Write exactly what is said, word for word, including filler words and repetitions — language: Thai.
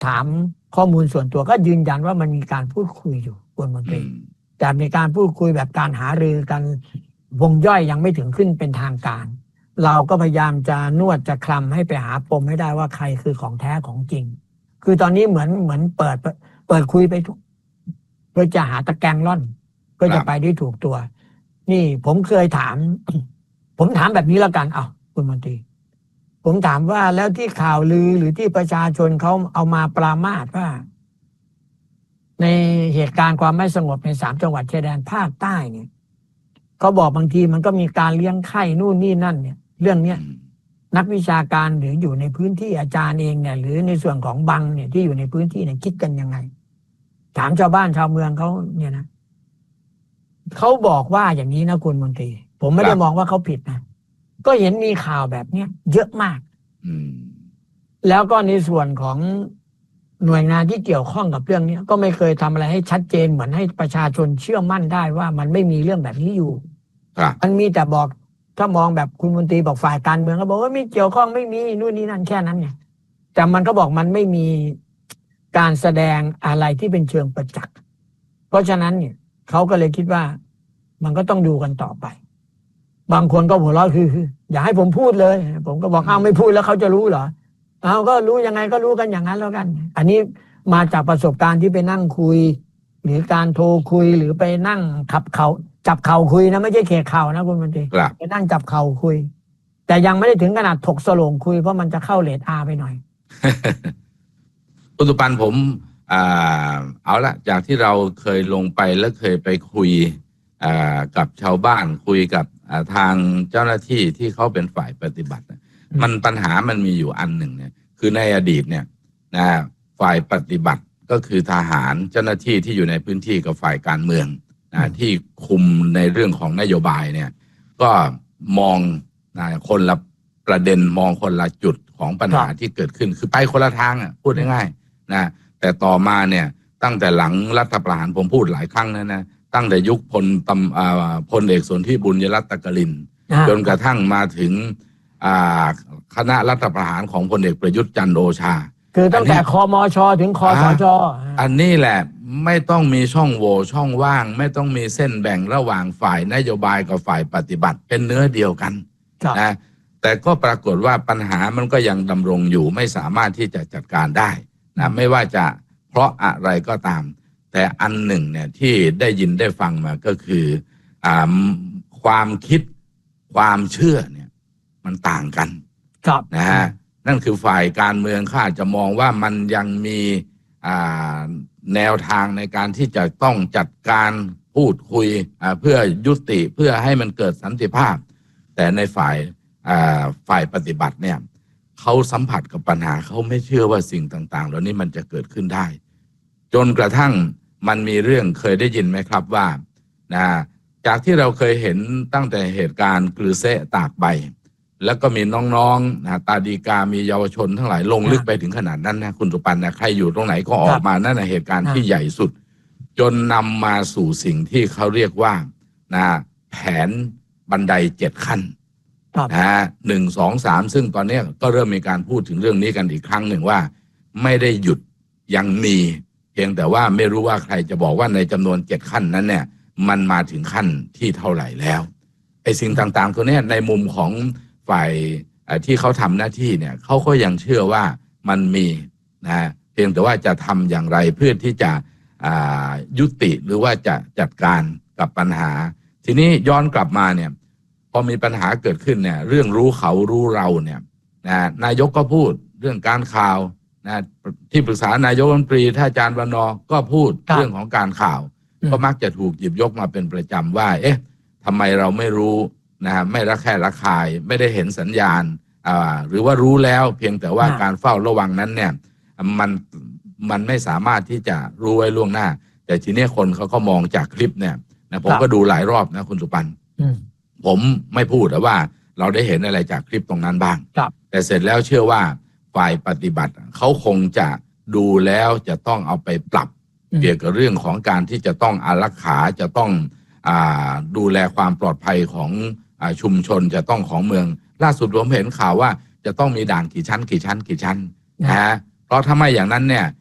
ถามข้อมูลส่วนตัวก็ยืนยันว่ามันมีการพูดคุยอยู่คุณมนตรีแต่มีการพูดคุยแบบการหารือกันวงย่อยยังไม่ถึงขึ้นเป็นทางการเราก็พยายามจะนวดจะคลำให้ไปหาปมให้ได้ว่าใครคือของแท้ของจริงคือตอนนี้เหมือนเหมือนเปิดเปิดคุยไปทุกเพื่อจะหาตะแกรงร่อนก็จะไปได้ถูกตัวนี่ผมเคยถามผมถามแบบนี้แล้วกันเอาคุณมนตรีผมถามว่าแล้วที่ข่าวลือหรือที่ประชาชนเขาเอามาปรามาสว่าในเหตุการณ์ความไม่สงบในสามจังหวัดชายแดนภาคใต้เนี่ยเขาบอกบางทีมันก็มีการเลี้ยงไข้นู่นนี่นั่นเนี่ยเรื่องเนี้ยนักวิชาการหรืออยู่ในพื้นที่อาจารย์เองเนี่ยหรือในส่วนของบังเนี่ยที่อยู่ในพื้นที่เนี่ยคิดกันยังไงถามชาวบ้านชาวเมืองเขาเนี่ยนะเขาบอกว่าอย่างนี้นะคุณมนตรีผมไม่ได้มองว่าเขาผิดนะก็เห็นมีข่าวแบบเนี้ยเยอะมากแล้วก็ในส่วนของหน่วยงานที่เกี่ยวข้องกับเรื่องนี้ก็ไม่เคยทำอะไรให้ชัดเจนเหมือนให้ประชาชนเชื่อมั่นได้ว่ามันไม่มีเรื่องแบบนี้อยู่มันมีแต่บอกถ้ามองแบบคุณมนตรีบอกฝ่ายการเมืองก็บอกว่าไม่เกี่ยวข้องไม่มีนู่นนี่นั่นแค่นั้นไงแต่มันก็บอกมันไม่มีการแสดงอะไรที่เป็นเชิงประจักษ์เพราะฉะนั้นเนี่ยเขาก็เลยคิดว่ามันก็ต้องดูกันต่อไปบางคนก็หัวเราะคืออย่าให้ผมพูดเลยผมก็บอกอ้าวไม่พูดแล้วเขาจะรู้เหรอเอาก็รู้ยังไงก็รู้กันอย่างนั้นแล้วกันอันนี้มาจากประสบการณ์ที่ไปนั่งคุยหรือการโทรคุยหรือไปนั่งขับเขาจับเข่าคุยนะไม่ใช่เขกเข่านะคุณมนตรีไปนั่งจับเข่าคุยแต่ยังไม่ได้ถึงขนาดถกสโลงคุยเพราะมันจะเข้าเรทอาร์ไปหน่อยคุณสุปันผมอ่าเอาละจากที่เราเคยลงไปแล้วเคยไปคุยอ่ากับชาวบ้านคุยกับทางเจ้าหน้าที่ที่เขาเป็นฝ่ายปฏิบัติมันปัญหามันมีอยู่อันหนึ่งเนี่ยคือในอดีตเนี่ยนะฝ่ายปฏิบัติก็คือทหารเจ้าหน้าที่ที่อยู่ในพื้นที่กับฝ่ายการเมืองนะที่คุมในเรื่องของนโยบายเนี่ยก็มองนะคนละประเด็นมองคนละจุดของปัญหาที่เกิดขึ้นคือไปคนละทางอ่ะพูดง่ายๆนะแต่ต่อมาเนี่ยตั้งแต่หลังรัฐประหารผมพูดหลายครั้งแล้วนะตั้งแต่ยุคพลตำพลเอกสนธิบุญยรัตนกลินจนกระทั่งมาถึงคณะรัฐประหารของพลเอกประยุทธ์จันทร์โอชาคือตั้งแต่คมช.ถึงคสช. อันนี้แหละไม่ต้องมีช่องโหว่ช่องว่างไม่ต้องมีเส้นแบ่งระหว่างฝ่ายนโยบายกับฝ่ายปฏิบัติเป็นเนื้อเดียวกันนะแต่ก็ปรากฏว่าปัญหามันก็ยังดำรงอยู่ไม่สามารถที่จะจัดการได้นะไม่ว่าจะเพราะอะไรก็ตามแต่อันหนึ่งเนี่ยที่ได้ยินได้ฟังมาก็คืออ่าความคิดความเชื่อเนี่ยมันต่างกันนะฮะนั่นคือฝ่ายการเมืองเขาอาจจะมองว่ามันยังมีอ่าแนวทางในการที่จะต้องจัดการพูดคุยอ่าเพื่อยุติเพื่อให้มันเกิดสันติภาพแต่ในฝ่ายอ่าฝ่ายปฏิบัติเนี่ยเขาสัมผัสกับปัญหาเขาไม่เชื่อว่าสิ่งต่างๆเหล่านี้มันจะเกิดขึ้นได้จนกระทั่งมันมีเรื่องเคยได้ยินไหมครับว่านะจากที่เราเคยเห็นตั้งแต่เหตุการณ์กลือเซะตากใบแล้วก็มีน้องๆนะตาดีกามีเยาวชนทั้งหลายลงลึกไปถึงขนาดนั้นนะคุณสุปันนะใครอยู่ตรงไหนก็ออกมานั่นนะเหตุการณ์ที่ใหญ่สุดจนนำมาสู่สิ่งที่เขาเรียกว่านะแผนบันไดเจ็ดขั้นนะฮะหนึ่งสองสามซึ่งตอนนี้ก็เริ่มมีการพูดถึงเรื่องนี้กันอีกครั้งหนึ่งว่าไม่ได้หยุดยังมีเพียงแต่ว่าไม่รู้ว่าใครจะบอกว่าในจำนวนเจ็ดขั้นนั้นเนี่ยมันมาถึงขั้นที่เท่าไหร่แล้วไอ้สิ่งต่างๆตัวนี้ในมุมของฝ่ายที่เขาทำหน้าที่เนี่ยเขาก็ยังเชื่อว่ามันมีนะเพียงแต่ว่าจะทำอย่างไรเพื่อที่จะยุติหรือว่าจะจัดการกับปัญหาทีนี้ย้อนกลับมาเนี่ยพอมีปัญหาเกิดขึ้นเนี่ยเรื่องรู้เขารู้เราเนี่ยนะนายกก็พูดเรื่องการข่าวนะที่ปรึกษานายกรัฐมนตรีท่านอาจารย์วันนอร์ก็พูดเรื่องของการข่าวก็มักจะถูกหยิบยกมาเป็นประจำว่าเอ๊ะทำไมเราไม่รู้นะไม่ระแคะระคายไม่ได้เห็นสัญญาณอ่าหรือว่ารู้แล้วเพียงแต่ว่าการเฝ้าระวังนั้นเนี่ยมันมันไม่สามารถที่จะรู้ไว้ล่วงหน้าแต่ทีนี้คนเขาก็มองจากคลิปเนี่ยนะผมก็ดูหลายรอบนะคุณสุปันผมไม่พูดแต่ว่าเราได้เห็นอะไรจากคลิปตรงนั้นบ้างแต่เสร็จแล้วเชื่อว่าฝ่ายปฏิบัติเขาคงจะดูแล้วจะต้องเอาไปปรับเกี่ยวกับเรื่องของการที่จะต้องอารักขาจะต้องอ่าดูแลความปลอดภัยของอ่าชุมชนจะต้องของเมืองล่าสุดผมเห็นข่าวว่าจะต้องมีด่านกี่ชั้นกี่ชั้นกี่ชั้นนะฮะเพราะถ้าไม่อย่างนั้นเนี่ย